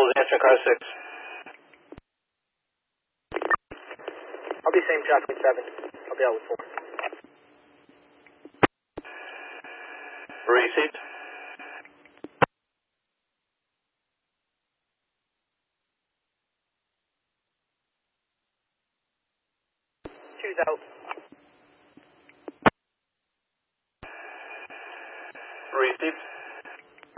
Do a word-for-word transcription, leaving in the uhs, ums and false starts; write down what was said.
Charles, answering car six. I'll be same traffic with seven. I'll be out with four. Received. Two's out. Received.